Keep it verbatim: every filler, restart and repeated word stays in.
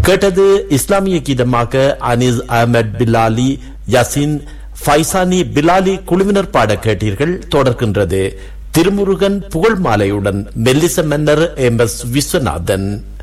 கேட்டது இஸ்லாமிய கீதமாக அனீஸ் அஹமத் பிலாலி, யசின் ஃபைசானி பிலாலி குழுவினர் பாட கேட்டீர்கள். தொடர்கின்றது திருமுருகன் புகழ் மாலையுடன் மெல்லிச மன்னர் எம் எஸ் விஸ்வநாதன்.